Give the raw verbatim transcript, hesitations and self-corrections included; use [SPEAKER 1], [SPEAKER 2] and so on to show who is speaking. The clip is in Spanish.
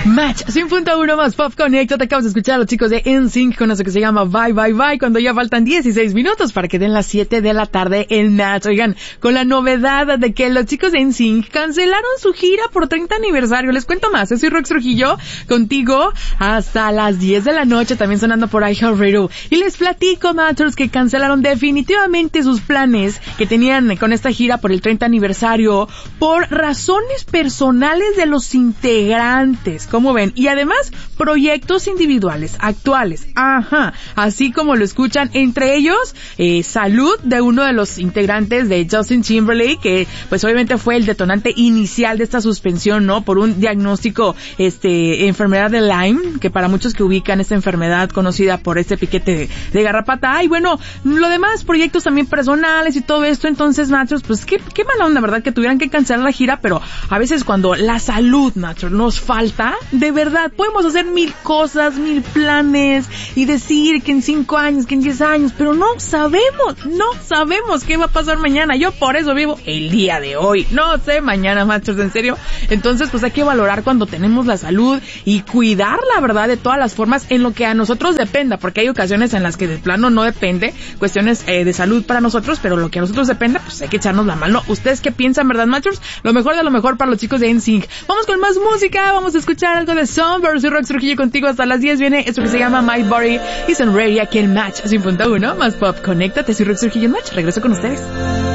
[SPEAKER 1] Match, cien punto uno más Pop Connect. Te acabas de escuchar a los chicos de N Sync con eso que se llama Bye Bye Bye, cuando ya faltan dieciséis minutos para que den las siete de la tarde en Match. Oigan, con la novedad de que los chicos de N Sync cancelaron su gira por treinta aniversario. Les cuento más, yo soy Rox Trujillo, contigo hasta las diez de la noche, también sonando por iHeartRadio. Y les platico, Matchers, que cancelaron definitivamente sus planes que tenían con esta gira por el treinta aniversario por razones personales de los integrantes. ¿Cómo ven? Y además, proyectos individuales, actuales. Ajá. Así como lo escuchan, entre ellos, eh, salud de uno de los integrantes de Justin Timberlake, que pues obviamente fue el detonante inicial de esta suspensión, ¿no? Por un diagnóstico, este, enfermedad de Lyme, que para muchos que ubican esta enfermedad conocida por este piquete de, de garrapata. Ay, bueno, lo demás, proyectos también personales y todo esto. Entonces, machos, pues qué, qué mala onda, ¿verdad? Que tuvieran que cancelar la gira, pero a veces cuando la salud, machos, nos falta, de verdad, podemos hacer mil cosas, mil planes y decir que en cinco años, que en diez años, pero no sabemos, no sabemos qué va a pasar mañana. Yo por eso vivo el día de hoy. No sé mañana, machos, en serio. Entonces, pues hay que valorar cuando tenemos la salud y cuidar, la verdad, de todas las formas en lo que a nosotros dependa, porque hay ocasiones en las que de plano no depende, cuestiones eh, de salud para nosotros, pero lo que a nosotros dependa, pues hay que echarnos la mano. ¿Ustedes qué piensan, verdad, machos? Lo mejor de lo mejor para los chicos de N Sync. Vamos con más música, vamos a escuchar algo de Sunburst. Soy Rox Trujillo contigo hasta las diez. Viene esto que se llama My Body y Sunray aquí en Match cien punto uno más Pop. Conéctate, soy Rox Trujillo en Match. Regreso con ustedes.